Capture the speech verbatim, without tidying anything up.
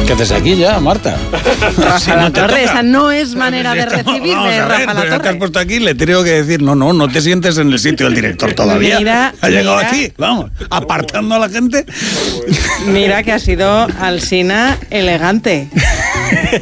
¿Qué haces aquí ya, Marta? Rafa Si La no te Torre, toca. esa no es manera de Estamos- recibir vamos de a ver, Rafa La pero ya que has Torre. puesto aquí, le tengo que decir, no, no, no te sientes en el sitio del director todavía. Mira, ha llegado mira. aquí, vamos, apartando a la gente. Mira que ha sido Alsina elegante.